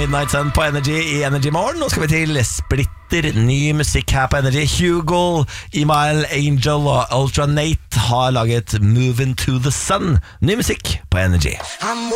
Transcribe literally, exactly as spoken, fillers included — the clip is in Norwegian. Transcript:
Midnight Sun på Energy i Energy Morgen. Nå skal vi til splitter ny musikk her på Energy. Hugo, Email, Angel og Ultranate har laget Moving to the Sun. Ny musikk på Energy.